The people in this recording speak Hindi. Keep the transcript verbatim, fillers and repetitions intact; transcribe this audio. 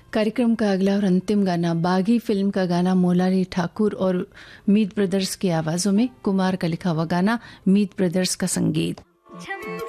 कार्यक्रम का अगला और अंतिम गाना बागी फिल्म का गाना मोलाली ठाकुर और मीत ब्रदर्स की आवाज़ों में, कुमार का लिखा हुआ गाना, मीत ब्रदर्स का संगीत।